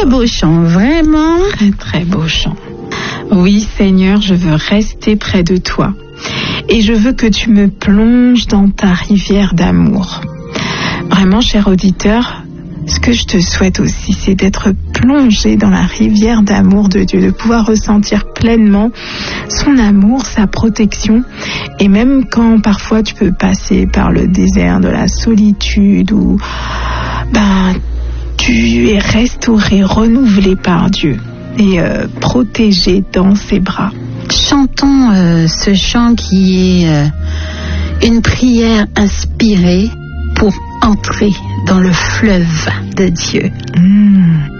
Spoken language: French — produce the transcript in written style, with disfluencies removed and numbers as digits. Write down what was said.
beau chant, vraiment. Très très beau chant. Oui, Seigneur, je veux rester près de toi. Et je veux que tu me plonges dans ta rivière d'amour. Vraiment, cher auditeur, ce que je te souhaite aussi, c'est d'être plongé dans la rivière d'amour de Dieu, de pouvoir ressentir pleinement son amour, sa protection. Et même quand parfois tu peux passer par le désert de la solitude où tu es restauré, renouvelé par Dieu et protégé dans ses bras. Chantons ce chant qui est une prière inspirée pour entrer dans le fleuve de Dieu.